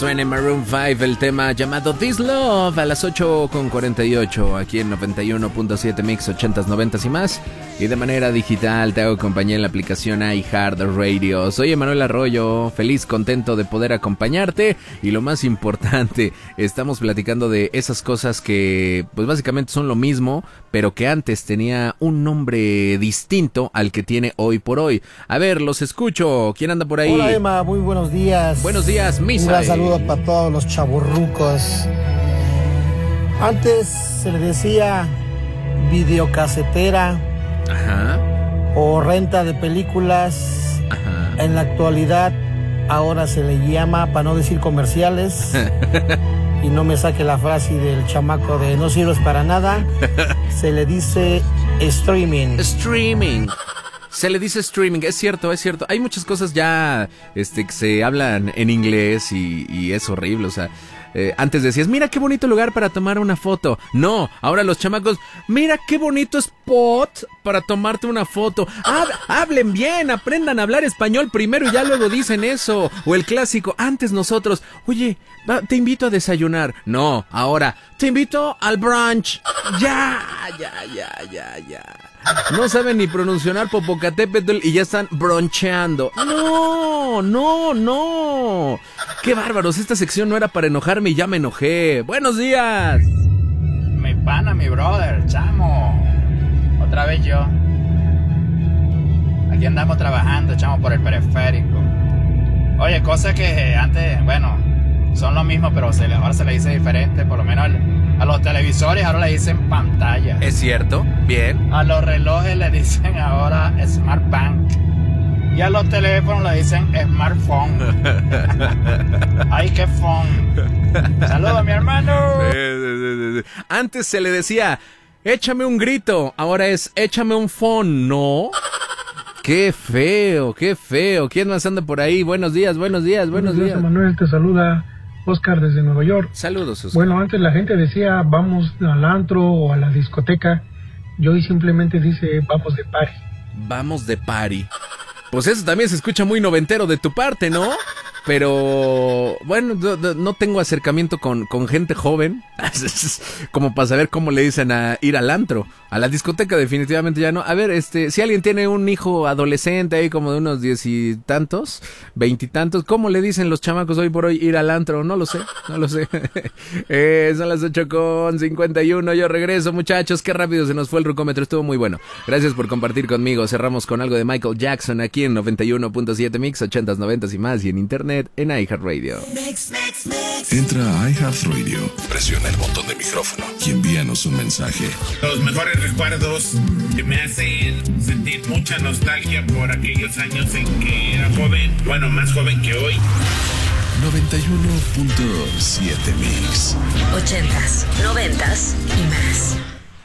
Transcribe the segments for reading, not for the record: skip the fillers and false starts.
suene Maroon 5, el tema llamado This Love a las 8:48 aquí en 91.7 Mix 80s, 90s y más. Y de manera digital te hago compañía en la aplicación iHeartRadio. Soy Emanuel Arroyo, feliz, contento de poder acompañarte. Y lo más importante, estamos platicando de esas cosas que pues básicamente son lo mismo, pero que antes tenía un nombre distinto al que tiene hoy por hoy. A ver, los escucho. ¿Quién anda por ahí? Hola Emma, muy buenos días. Buenos días, Misa. Un gran saludo para todos los chavorrucos. Antes se le decía videocasetera. Ajá. O renta de películas. Ajá. En la actualidad ahora se le llama, para no decir comerciales, y no me saque la frase del chamaco de no sirves para nada, se le dice streaming. Streaming. Se le dice streaming, es cierto. Hay muchas cosas ya que se hablan en inglés y es horrible, o sea, antes decías, mira qué bonito lugar para tomar una foto. No, ahora los chamacos, mira qué bonito spot para tomarte una foto. Hablen bien, aprendan a hablar español primero y ya luego dicen eso. O el clásico, antes nosotros, oye, te invito a desayunar. No, ahora, te invito al brunch. Ya. No saben ni pronunciar Popocatépetl y ya están broncheando. No. Qué bárbaros, esta sección no era para enojarme y ya me enojé. Buenos días. Mi pana, mi brother, chamo. Otra vez yo. Aquí andamos trabajando, chamo, por el periférico. Oye, cosas que antes, bueno, son lo mismo, pero ahora se le dice diferente. Por lo menos a los televisores ahora le dicen pantalla. Es cierto, bien. A los relojes le dicen ahora Smart Bank. Y a los teléfonos le dicen smartphone. Ay, qué phone. Saludos, mi hermano. Antes se le decía, échame un grito. Ahora es, échame un phone, ¿no? Qué feo. ¿Quién más anda por ahí? Buenos días. Buenos días, Manuel, te saluda Oscar desde Nueva York. Saludos, Oscar. Bueno, antes la gente decía, vamos al antro o a la discoteca. Y hoy simplemente dice, vamos de party. Vamos de party. Pues eso también se escucha muy noventero de tu parte, ¿no? Pero, bueno, no tengo acercamiento con gente joven, como para saber cómo le dicen a ir al antro. A la discoteca definitivamente ya no. A ver, si alguien tiene un hijo adolescente ahí como de unos 10 y tantos, 20 y tantos, ¿cómo le dicen los chamacos hoy por hoy ir al antro? No lo sé. Son las 8:51, yo regreso, muchachos. Qué rápido se nos fue el rucómetro, estuvo muy bueno. Gracias por compartir conmigo. Cerramos con algo de Michael Jackson aquí en 91.7 Mix, 80s, 90s y más, y en internet en iHeartRadio. Entra a iHeartRadio, presiona el botón de micrófono y envíanos un mensaje. Los mejores recuerdos que me hacen sentir mucha nostalgia por aquellos años en que era joven, bueno, más joven que hoy. 91.7 Mix. 80s, 90s y más.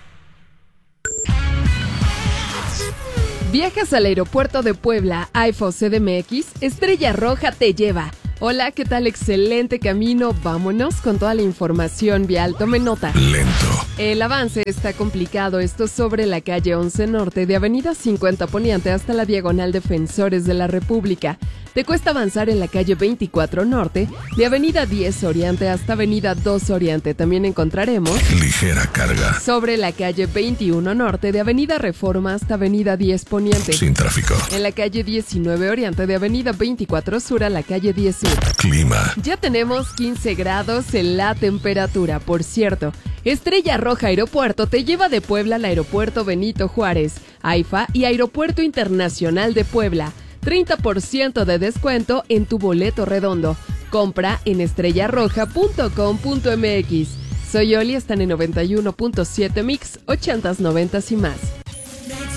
¿Viajas al aeropuerto de Puebla, AIFA CDMX? Estrella Roja te lleva. Hola, ¿qué tal? Excelente camino. Vámonos con toda la información vial. Tome nota. Lento. El avance está complicado. Esto sobre la calle 11 Norte de Avenida 50 Poniente hasta la Diagonal Defensores de la República. Te cuesta avanzar en la calle 24 Norte de Avenida 10 Oriente hasta Avenida 2 Oriente. También encontraremos ligera carga sobre la calle 21 Norte de Avenida Reforma hasta Avenida 10 Poniente. Sin tráfico. En la calle 19 Oriente de Avenida 24 Sur a la calle 10 Sur. Clima. Ya tenemos 15 grados en la temperatura. Por cierto, Estrella Roja Aeropuerto te lleva de Puebla al Aeropuerto Benito Juárez, AIFA y Aeropuerto Internacional de Puebla. 30% de descuento en tu boleto redondo. Compra en estrellarroja.com.mx. Soy Oli, están en 91.7 Mix, 80s, 90s y más.